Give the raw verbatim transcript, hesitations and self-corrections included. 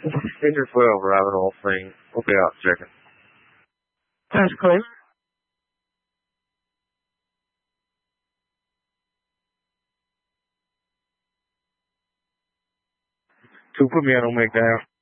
Finger twelve rabbit hole thing. Look out, chicken. That's clear. Two, put me on, don't make that.